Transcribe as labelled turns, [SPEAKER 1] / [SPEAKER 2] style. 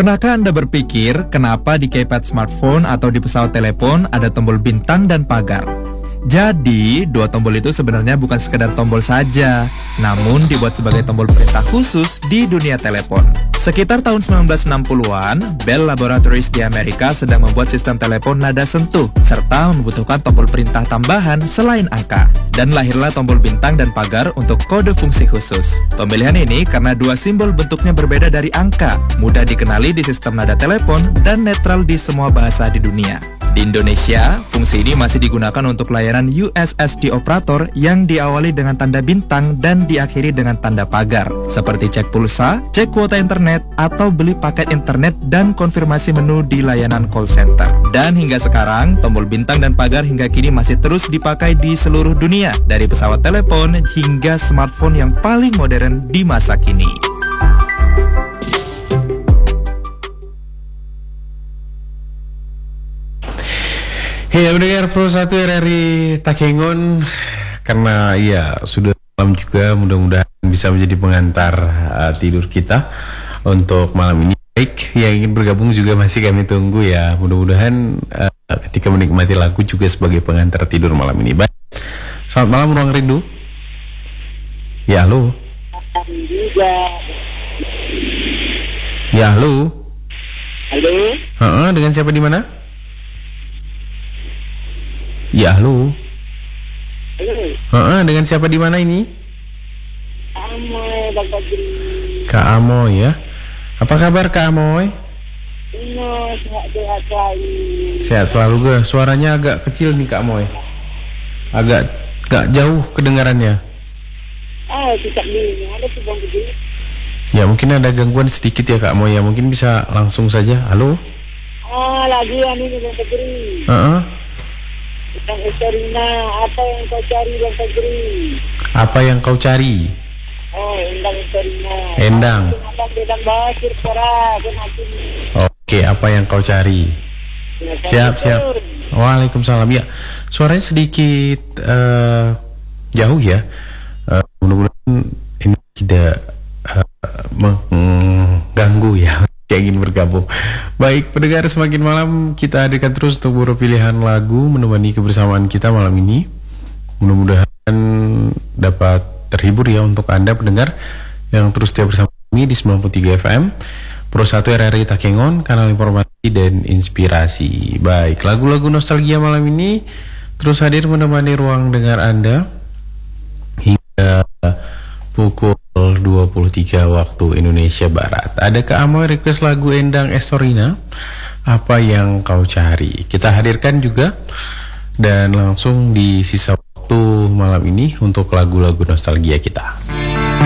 [SPEAKER 1] Pernahkah Anda berpikir kenapa di keypad smartphone atau di pesawat telepon ada tombol bintang dan pagar? Jadi, dua tombol itu sebenarnya bukan sekedar tombol saja, namun dibuat sebagai tombol perintah khusus di dunia telepon. Sekitar tahun 1960-an, Bell Laboratories di Amerika sedang membuat sistem telepon nada sentuh, serta membutuhkan tombol perintah tambahan selain angka. Dan lahirlah tombol bintang dan pagar untuk kode fungsi khusus. Pemilihan ini karena dua simbol bentuknya berbeda dari angka, mudah dikenali di sistem nada telepon, dan netral di semua bahasa di dunia. Di Indonesia, fungsi ini masih digunakan untuk layanan USSD operator yang diawali dengan tanda bintang dan diakhiri dengan tanda pagar, seperti cek pulsa, cek kuota internet, atau beli paket internet dan konfirmasi menu di layanan call center. Dan hingga sekarang, tombol bintang dan pagar hingga kini masih terus dipakai di seluruh dunia, dari pesawat telepon hingga smartphone yang paling modern di masa kini.
[SPEAKER 2] Ya, mendengar Pro 1 RRI Takengon, karena ya sudah malam juga, mudah-mudahan bisa menjadi pengantar tidur kita untuk malam ini. Baik, yang ingin bergabung juga masih kami tunggu ya. Mudah-mudahan ketika menikmati lagu juga sebagai pengantar tidur malam ini. Baik, selamat malam Ruang Rindu. Ya, halo. Ya, halo. Halo. Dengan siapa di mana? Ya, halo. Dengan siapa di mana ini?
[SPEAKER 3] Amoy, Bang Fajri.
[SPEAKER 2] Kak Amoy ya. Apa kabar Kak Amoy?
[SPEAKER 3] Sehat sekali.
[SPEAKER 2] Sehat selalu ga. Suaranya agak kecil nih Kak Amoy. Agak jauh kedengarannya.
[SPEAKER 3] Tidak nih. Ada tuh Bang Fajri.
[SPEAKER 2] Ya, mungkin ada gangguan sedikit ya Kak Amoy ya. Mungkin bisa langsung saja. Halo.
[SPEAKER 3] Lagi ini Bang Fajri. Bang Estorina, apa yang kau cari Bang Fajri?
[SPEAKER 2] Apa yang kau cari?
[SPEAKER 3] Endang Estorina.
[SPEAKER 2] Endang.
[SPEAKER 3] Endang Basir suara.
[SPEAKER 2] Oke, apa yang kau cari? Siap. Waalaikumsalam. Ya, suaranya sedikit jauh ya. Mudah-mudahan ini tidak mengganggu ya yang ingin bergabung. Baik, pendengar, semakin malam kita hadirkan terus untuk beberapa pilihan lagu menemani kebersamaan kita malam ini. Mudah-mudahan dapat terhibur ya untuk Anda pendengar yang terus setia bersama kami di 93 FM Pro 1 RRI Takengon, kanal informasi dan inspirasi. Baik, lagu-lagu nostalgia malam ini terus hadir menemani ruang dengar Anda hingga pukul 23 waktu Indonesia Barat. Ada Kak Amoy request lagu Endang Estorina, apa yang kau cari. Kita hadirkan juga dan langsung di sisa waktu malam ini untuk lagu-lagu nostalgia kita.